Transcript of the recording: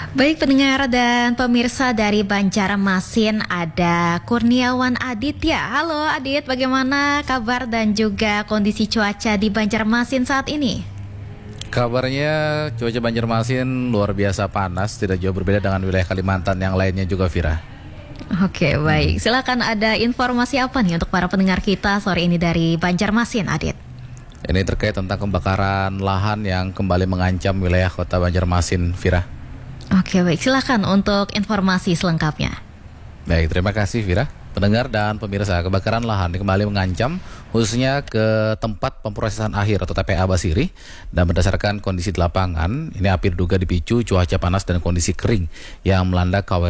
Baik pendengar dan pemirsa dari Banjarmasin, ada Kurniawan Aditya. Halo Adit, bagaimana kabar dan juga kondisi cuaca di Banjarmasin saat ini? Kabarnya cuaca Banjarmasin luar biasa panas, tidak jauh berbeda dengan wilayah Kalimantan yang lainnya juga, Vira. Oke, baik. Silakan, ada informasi apa nih untuk para pendengar kita sore ini dari Banjarmasin, Adit? Ini terkait tentang kebakaran lahan yang kembali mengancam wilayah kota Banjarmasin, Vira. Oke, baik. Silakan untuk informasi selengkapnya. Baik, terima kasih, Vira. Pendengar dan pemirsa, kebakaran lahan kembali mengancam khususnya ke tempat pemrosesan akhir atau TPA Basiri, dan berdasarkan kondisi di lapangan, ini api diduga dipicu cuaca panas dan kondisi kering yang melanda kawasan